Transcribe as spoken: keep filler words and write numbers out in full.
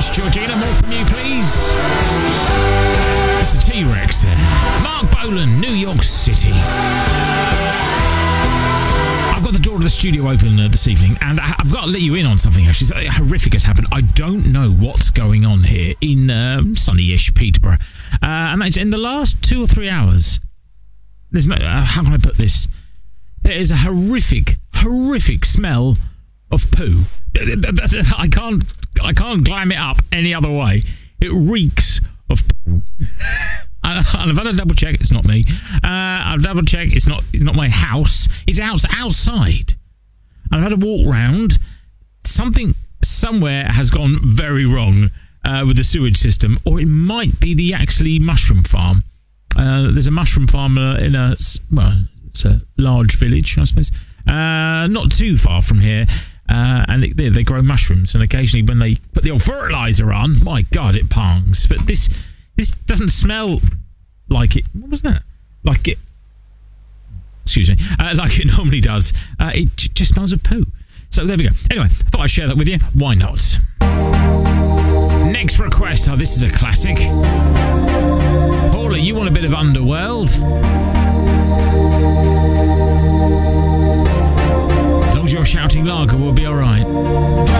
Yes, Georgina, more from you, please. It's a T-Rex there. Mark Bolan, New York City. I've got the door of the studio open uh, this evening, and I, I've got to let you in on something, actually. Something horrific has happened. I don't know what's going on here in uh, sunny-ish Peterborough. Uh, and that's in the last two or three hours. There's no, uh, how can I put this? There is a horrific, horrific smell of poo. I can't, I can't glam it up any other way. It reeks of poo. And I've had a double check. It's not me. Uh, I've double checked. It's not. It's not my house. It's out, outside. I've had a walk round. Something somewhere has gone very wrong uh, with the sewage system, or it might be the actually mushroom farm. Uh, there's a mushroom farm uh, in a well, it's a large village, I suppose, uh, not too far from here. Uh, and it, they, they grow mushrooms, and occasionally when they put the old fertilizer on, my God, it pangs. But this this doesn't smell like it. What was that? Like it. Excuse me. Uh, like it normally does. Uh, it j- just smells of poo. So there we go. Anyway, I thought I'd share that with you. Why not? Next request. Oh, this is a classic. Paula, you want a bit of Underworld? As long as you're shouting lager, we'll be all right.